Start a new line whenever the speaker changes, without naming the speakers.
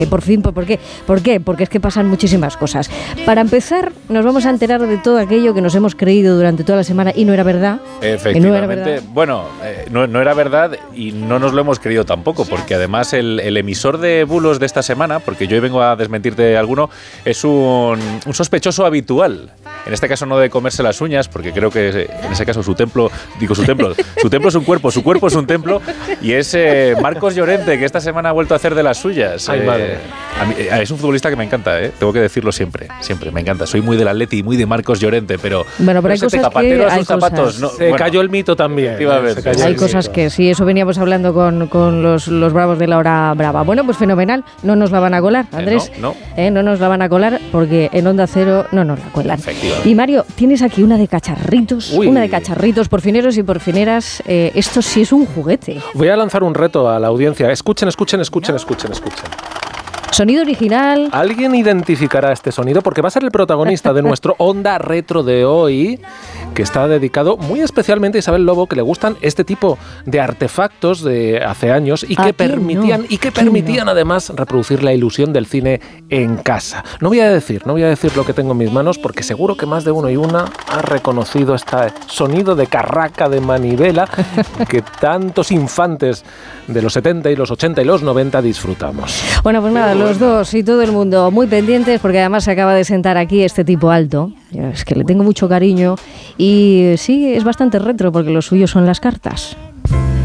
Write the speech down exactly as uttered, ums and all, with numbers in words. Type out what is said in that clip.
Por fin, ¿por qué? ¿Por qué? Porque es que pasan muchísimas cosas. Para empezar, nos vamos a enterar de todo aquello que nos hemos creído durante toda la semana y no era verdad.
Efectivamente.
No era verdad.
Bueno, eh, no, no era verdad y no nos lo hemos creído tampoco, porque además el, el emisor de bulos de esta semana, porque yo hoy vengo a desmentirte alguno, es un, un sospechoso habitual. En este caso no de comerse las uñas, porque creo que en ese caso su templo, digo su templo, su templo es un cuerpo, su cuerpo es un templo, y es eh, Marcos Llorente, que esta semana ha vuelto a hacer de las suyas.
Ay,
eh,
madre.
A mí, es un futbolista que me encanta, ¿eh? Tengo que decirlo siempre, siempre, me encanta. Soy muy del Atleti y muy de Marcos Llorente, pero...
Bueno, pero hay cosas que...
a
Hay
sus zapatos,
cosas.
no,
Se
bueno,
cayó el mito también.
Efectivamente.
Se cayó
Hay
el
cosas
mito.
que sí, eso veníamos hablando con, con los, los bravos de la hora brava. Bueno, pues fenomenal, no nos la van a colar, Andrés.
Eh, no, no.
Eh, no nos la van a colar porque en Onda Cero no nos la cuelan.
Efectivamente.
Y Mario, tienes aquí una de cacharritos,
Uy.
una de cacharritos, porfineros y porfineras. Eh, esto sí es un juguete.
Voy a lanzar un reto a la audiencia. Escuchen, escuchen, escuchen, escuchen, escuchen.
Sonido original.
¿Alguien identificará este sonido? Porque va a ser el protagonista de nuestro Onda Retro de hoy, que está dedicado muy especialmente a Isabel Lobo, que le gustan este tipo de artefactos de hace años y
¿A
que
quién
permitían
no?
y que
¿Quién
permitían
no?
además reproducir la ilusión del cine en casa. No voy a decir, no voy a decir lo que tengo en mis manos, porque seguro que más de uno y una ha reconocido este sonido de carraca de manivela que tantos infantes de los setenta y los ochenta y los noventa disfrutamos.
Bueno, pues nada, los dos y todo el mundo muy pendientes porque además se acaba de sentar aquí este tipo alto. Es que le tengo mucho cariño y sí, es bastante retro porque lo suyo son las cartas.